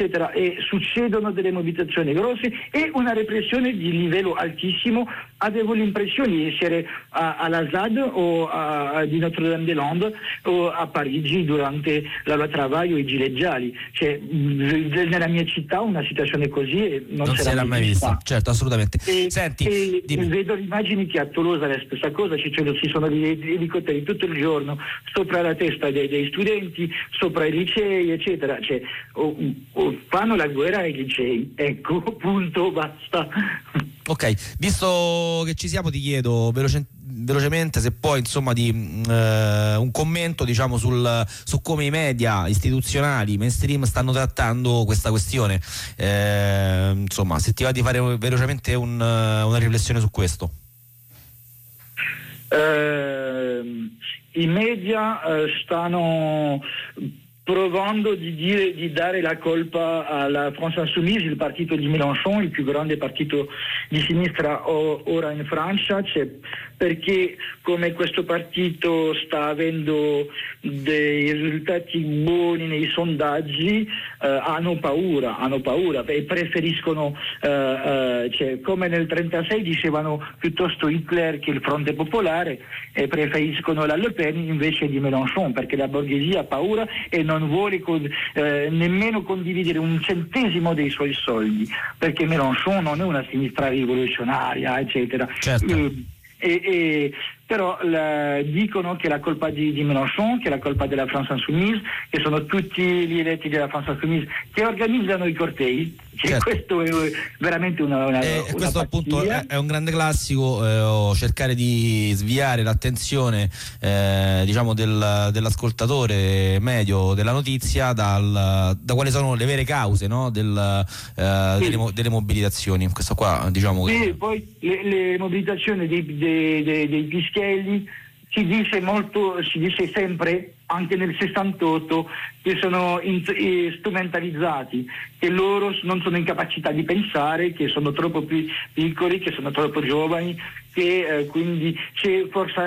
eccetera, e succedono delle mobilitazioni grosse e una repressione di livello altissimo. Avevo l'impressione di essere alla ZAD o di Notre-Dame-des-Landes o a Parigi durante la loi travaglio e i gilet gialli. Cioè, nella mia città una situazione così non si era mai vista. Certo, assolutamente. Senti, vedo le immagini che a Tolosa è la stessa cosa, ci sono gli elicotteri tutto il giorno sopra la testa dei studenti, sopra i licei, eccetera. Cioè, fanno la guerra ai licei, ecco, punto, basta. Ok, visto che ci siamo, ti chiedo velocemente se poi, insomma, di un commento, diciamo, su come i media istituzionali mainstream stanno trattando questa questione, insomma, se ti va di fare velocemente una riflessione su questo. I media stanno provando di dare la colpa alla France Insoumise, il partito di Mélenchon, il più grande partito di sinistra ora in Francia, perché come questo partito sta avendo dei risultati buoni nei sondaggi, hanno paura e preferiscono, come nel 1936 dicevano piuttosto Hitler che il Fronte Popolare, e preferiscono la Le Pen invece di Mélenchon, perché la borghesia ha paura e non vuole nemmeno condividere un centesimo dei suoi soldi, perché Mélenchon non è una sinistra rivoluzionaria, eccetera. Certo. Però dicono che la colpa di Mélenchon, che è la colpa della France Insoumise, che sono tutti gli eletti della France Insoumise che organizzano i cortei. Certo. Questo è veramente una questo appunto pazzia. è un grande classico, cercare di sviare l'attenzione diciamo dell'ascoltatore medio della notizia da quali sono le vere cause, no? Delle mobilitazioni. Questo qua, diciamo che... Sì, poi le mobilitazioni dei pischelli si dice sempre, anche nel 68, che sono strumentalizzati, che loro non sono in capacità di pensare, che sono troppo più piccoli, che sono troppo giovani, che quindi ci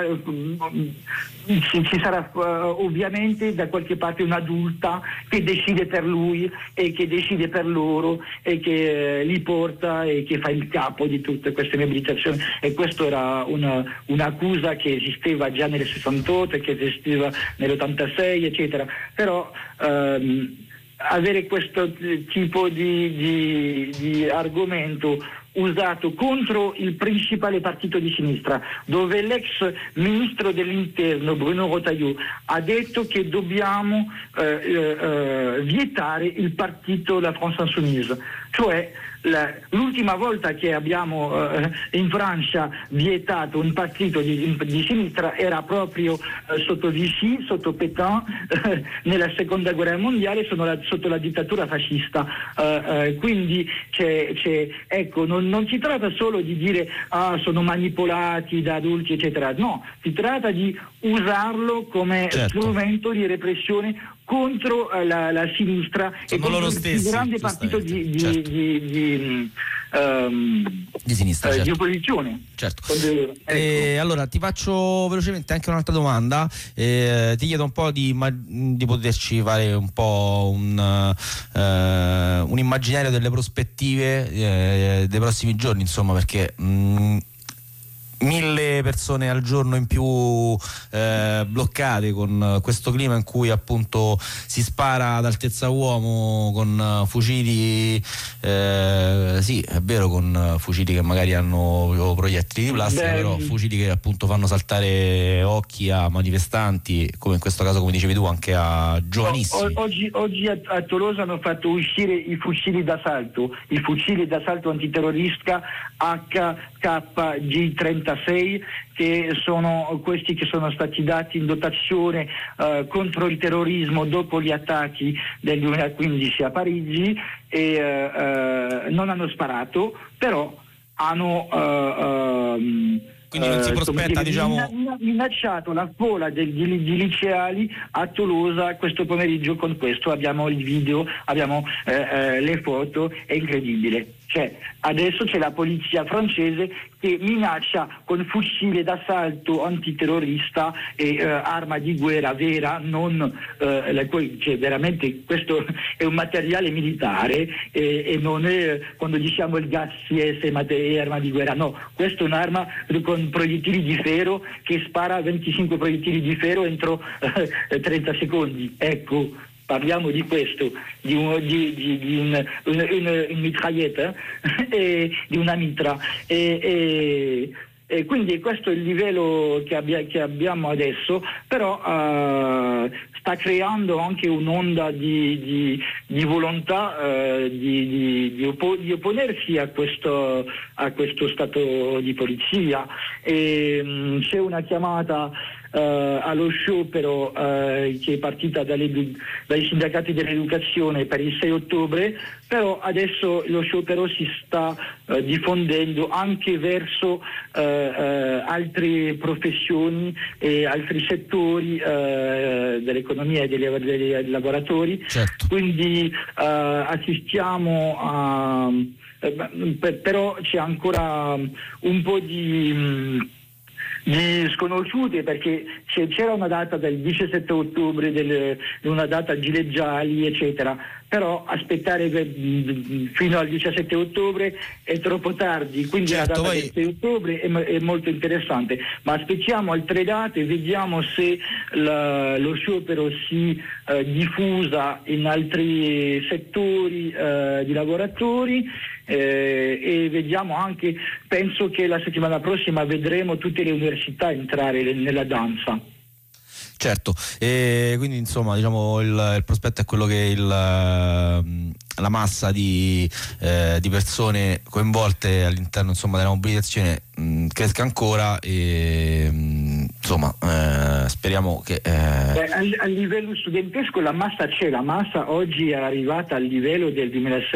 sarà ovviamente da qualche parte un'adulta che decide per lui e che decide per loro e che li porta e che fa il capo di tutte queste mobilitazioni. E questa era un'accusa che esisteva già nel 68 e che esisteva nell'86, eccetera. Però avere questo tipo di argomento usato contro il principale partito di sinistra, dove l'ex ministro dell'interno Bruno Retailleau ha detto che dobbiamo vietare il partito La France Insoumise, cioè l'ultima volta che abbiamo in Francia vietato un partito di sinistra era proprio sotto Vichy, sotto Pétain, nella seconda guerra mondiale, sotto la dittatura fascista. Quindi ecco, non si tratta solo di dire sono manipolati da adulti, eccetera. No, si tratta di usarlo come strumento di repressione contro la sinistra e contro loro stessi, il grande partito di sinistra, di opposizione. Certo. Ecco. Allora ti faccio velocemente anche un'altra domanda, ti chiedo un po' di poterci fare un po' un immaginario delle prospettive dei prossimi giorni, insomma, perché 1000 persone al giorno in più bloccate, con questo clima in cui appunto si spara ad altezza uomo con fucili, sì, è vero, con fucili che magari hanno proiettili di plastica, però fucili che appunto fanno saltare occhi a manifestanti, come in questo caso, come dicevi tu, anche a giovanissimi. Oggi a Tolosa hanno fatto uscire i fucili d'assalto antiterrorista HKG-36, che sono questi che sono stati dati in dotazione contro il terrorismo dopo gli attacchi del 2015 a Parigi, e non hanno sparato, però hanno quindi non si prospetta, minacciato la folla di liceali a Tolosa questo pomeriggio con questo. Abbiamo il video, abbiamo le foto, è incredibile. Cioè, adesso c'è la polizia francese che minaccia con fucile d'assalto antiterrorista e arma di guerra vera, non cioè veramente questo è un materiale militare e non è, quando diciamo il gas CS è arma di guerra, no, questa è un'arma con proiettili di ferro che spara 25 proiettili di ferro entro 30 secondi, ecco. Parliamo di questo, di una mitraglietta di una mitra e quindi questo è il livello che abbiamo adesso, però sta creando anche un'onda di volontà di opponersi a questo stato di polizia e c'è una chiamata allo sciopero che è partita dai sindacati dell'educazione per il 6 ottobre, però adesso lo sciopero si sta diffondendo anche verso altre professioni e altri settori dell'economia e dei lavoratori. Certo. Quindi assistiamo a però c'è ancora un po' di sconosciute, perché c'era una data del 17 ottobre, una data gilet gialli eccetera, però aspettare fino al 17 ottobre è troppo tardi, quindi certo, la data del 6 ottobre è molto interessante, ma aspettiamo altre date, vediamo se lo sciopero si diffusa in altri settori di lavoratori e vediamo anche, penso che la settimana prossima vedremo tutte le università entrare nella danza. Certo, e quindi insomma diciamo il prospetto è quello che la massa di persone coinvolte all'interno insomma della mobilitazione cresca ancora e insomma speriamo che a livello studentesco la massa c'è, la massa oggi è arrivata al livello del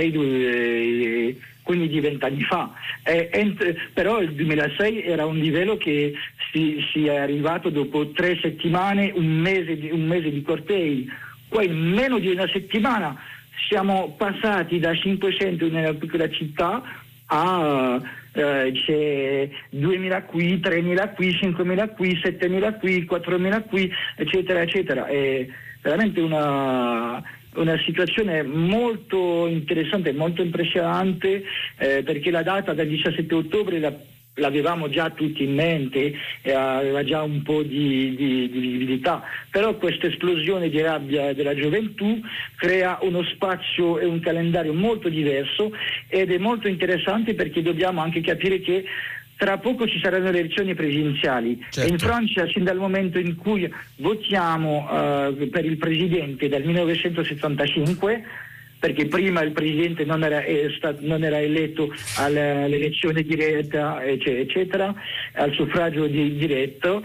2006 quindi di 20 anni fa, però il 2006 era un livello che si è arrivato dopo 3 settimane, un mese di cortei, poi in meno di una settimana siamo passati da 500 nella piccola città a c'è 2.000 qui, 3.000 qui, 5.000 qui, 7.000 qui, 4.000 qui, eccetera, eccetera. È veramente una situazione molto interessante, molto impressionante, perché la data del 17 ottobre l'avevamo già tutti in mente e aveva già un po' di visibilità, però questa esplosione di rabbia della gioventù crea uno spazio e un calendario molto diverso ed è molto interessante, perché dobbiamo anche capire che tra poco ci saranno le elezioni presidenziali. Certo. E in Francia, sin dal momento in cui votiamo per il presidente dal 1975, perché prima il presidente non era eletto all'elezione diretta, eccetera, al suffragio diretto,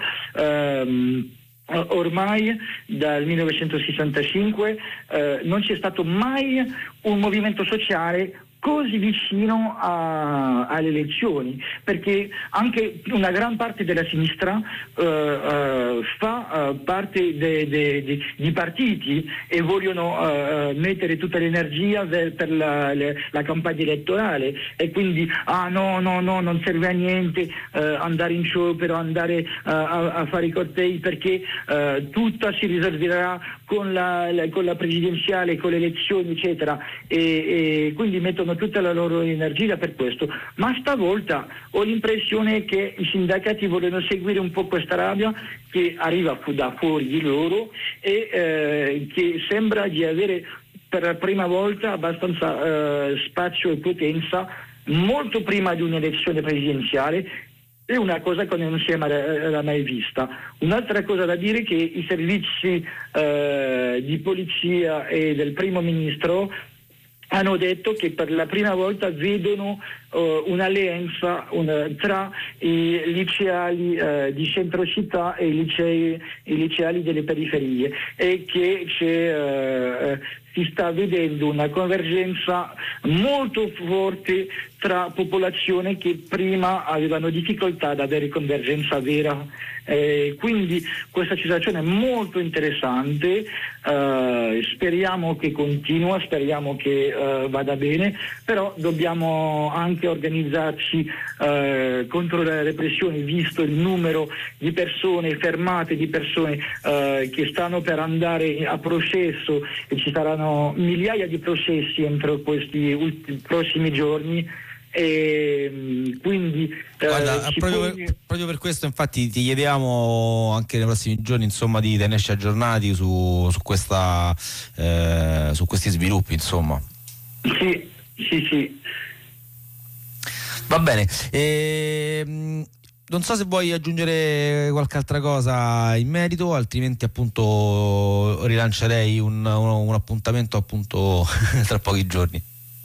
ormai dal 1965 non c'è stato mai un movimento sociale così vicino alle elezioni, perché anche una gran parte della sinistra fa parte di partiti e vogliono mettere tutta l'energia per la campagna elettorale, e quindi no, non serve a niente andare in sciopero, andare a fare i cortei, perché tutta si risolverà con la presidenziale, con le elezioni, eccetera, e quindi mettono tutta la loro energia per questo. Ma stavolta ho l'impressione che i sindacati vogliono seguire un po' questa rabbia che arriva da fuori di loro e che sembra di avere per la prima volta abbastanza spazio e potenza molto prima di un'elezione presidenziale. È una cosa che non si era mai vista. Un'altra cosa da dire è che i servizi di polizia e del primo ministro hanno detto che per la prima volta vedono un'alleanza tra i liceali di centro città e i liceali delle periferie, e che si sta vedendo una convergenza molto forte tra popolazioni che prima avevano difficoltà ad avere convergenza vera. Quindi questa situazione è molto interessante, speriamo che continua, speriamo che vada bene, però dobbiamo anche organizzarci contro le repressioni, visto il numero di persone fermate, di persone che stanno per andare a processo, e ci saranno migliaia di processi entro questi prossimi giorni. E quindi guarda, proprio per questo infatti ti chiediamo anche nei prossimi giorni, insomma, di tenerci aggiornati su questi sviluppi, insomma. Sì. Va bene. Non so se vuoi aggiungere qualche altra cosa in merito, altrimenti appunto rilancerei un appuntamento appunto tra pochi giorni.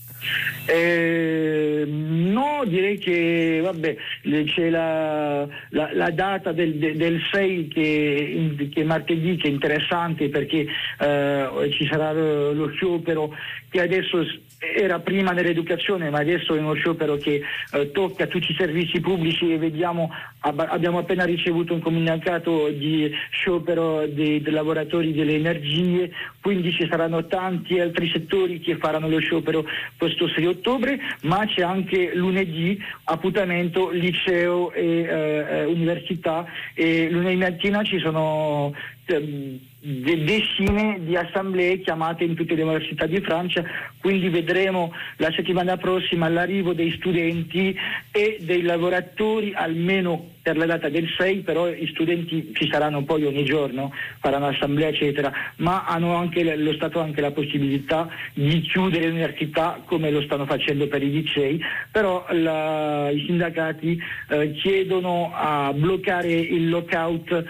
No, direi che vabbè, c'è la data del 6 che martedì, che è interessante perché ci sarà lo sciopero che adesso era prima nell'educazione, ma adesso è uno sciopero che tocca tutti i servizi pubblici, e vediamo, abbiamo appena ricevuto un comunicato di sciopero dei lavoratori delle energie, quindi ci saranno tanti altri settori che faranno lo sciopero questo 6 ottobre, ma c'è anche lunedì appuntamento liceo e università, e lunedì mattina ci sono decine di assemblee chiamate in tutte le università di Francia, quindi vedremo la settimana prossima l'arrivo dei studenti e dei lavoratori, almeno per la data del 6, però gli studenti ci saranno poi ogni giorno, faranno assemblea eccetera, ma hanno anche lo Stato ha anche la possibilità di chiudere l'università come lo stanno facendo per i licei, però i sindacati chiedono a bloccare il lockout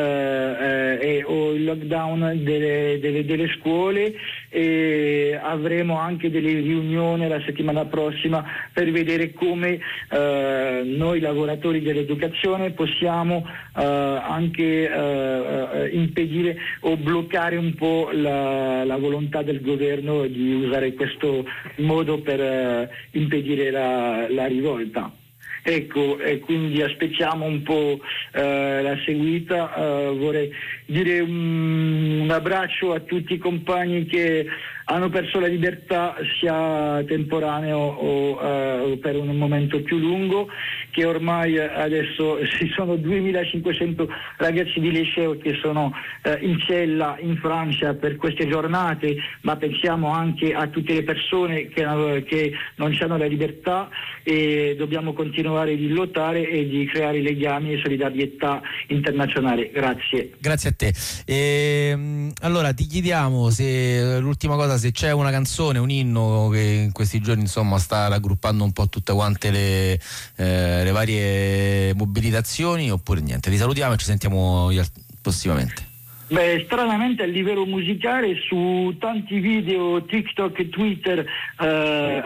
o il lockdown delle scuole, e avremo anche delle riunioni la settimana prossima per vedere come noi lavoratori dell'educazione possiamo anche impedire o bloccare un po' la volontà del governo di usare questo modo per impedire la rivolta. Ecco, e quindi aspettiamo un po' la seguita. Vorrei dire un abbraccio a tutti i compagni che hanno perso la libertà, sia temporaneo o per un momento più lungo, che ormai adesso ci sono 2500 ragazzi di liceo che sono in cella in Francia per queste giornate, ma pensiamo anche a tutte le persone che non hanno la libertà, e dobbiamo continuare di lottare e di creare legami e solidarietà internazionale. Grazie a te. Allora ti chiediamo se l'ultima cosa, se c'è una canzone, un inno che in questi giorni insomma sta raggruppando un po' tutte quante le varie mobilitazioni, oppure niente. Vi salutiamo e ci sentiamo prossimamente. Beh, stranamente a livello musicale su tanti video, TikTok e Twitter